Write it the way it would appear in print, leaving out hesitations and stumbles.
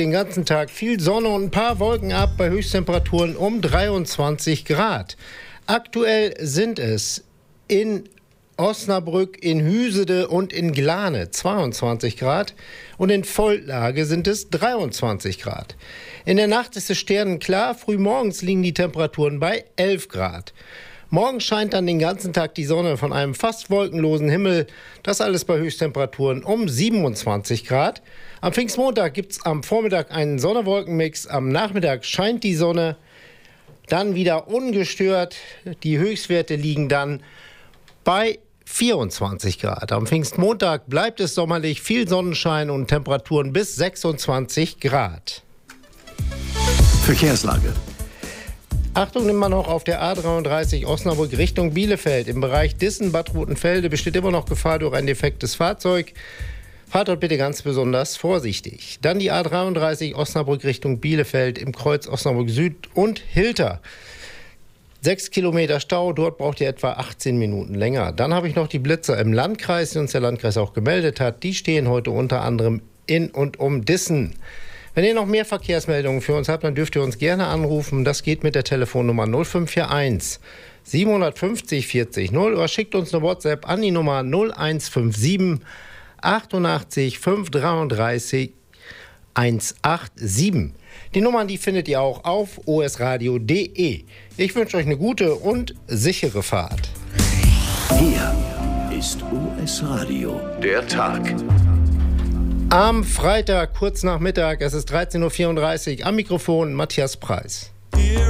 den ganzen Tag viel Sonne und ein paar Wolken ab bei Höchsttemperaturen um 23 Grad. Aktuell sind es in Osnabrück, in Hüsede und in Glane 22 Grad und in Voltlage sind es 23 Grad. In der Nacht ist es sternenklar, frühmorgens liegen die Temperaturen bei 11 Grad. Morgen scheint dann den ganzen Tag die Sonne von einem fast wolkenlosen Himmel. Das alles bei Höchsttemperaturen um 27 Grad. Am Pfingstmontag gibt es am Vormittag einen Sonne-Wolken-Mix. Am Nachmittag scheint die Sonne dann wieder ungestört. Die Höchstwerte liegen dann bei 24 Grad. Am Pfingstmontag bleibt es sommerlich, viel Sonnenschein und Temperaturen bis 26 Grad. Verkehrslage. Achtung, immer noch auf der A33 Osnabrück Richtung Bielefeld. Im Bereich Dissen-Bad Rotenfelde besteht immer noch Gefahr durch ein defektes Fahrzeug. Fahrt dort bitte ganz besonders vorsichtig. Dann die A33 Osnabrück Richtung Bielefeld im Kreuz Osnabrück Süd und Hilter. 6 Kilometer Stau, dort braucht ihr etwa 18 Minuten länger. Dann habe ich noch die Blitzer im Landkreis, die uns der Landkreis auch gemeldet hat. Die stehen heute unter anderem in und um Dissen. Wenn ihr noch mehr Verkehrsmeldungen für uns habt, dann dürft ihr uns gerne anrufen. Das geht mit der Telefonnummer 0541 750 40 0 oder schickt uns eine WhatsApp an die Nummer 0157 88 533 187. Die Nummern, die findet ihr auch auf osradio.de. Ich wünsche euch eine gute und sichere Fahrt. Hier ist OS Radio, der Tag. Am Freitag, kurz nach Mittag, es ist 13.34 Uhr, am Mikrofon Matthias Preis.